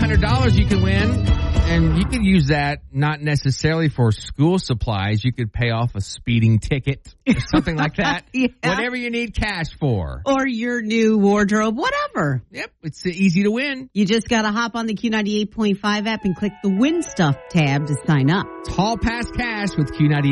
$500 you can win. And you could use that not necessarily for school supplies. You could pay off a speeding ticket or something like that. Yeah. Whatever you need cash for. Or your new wardrobe, whatever. Yep, it's easy to win. You just got to hop on the Q98.5 app and click the Win Stuff tab to sign up. It's Hall Pass Cash with Q98.